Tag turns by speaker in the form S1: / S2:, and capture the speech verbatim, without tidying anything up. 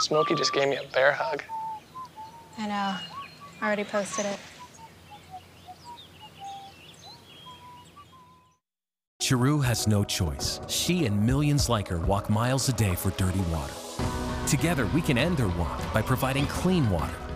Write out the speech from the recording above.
S1: Smokey just gave me a bear hug.
S2: I know. I already posted it.
S3: Chiru has no choice. She and millions like her walk miles a day for dirty water. Together, we can end their walk by providing clean water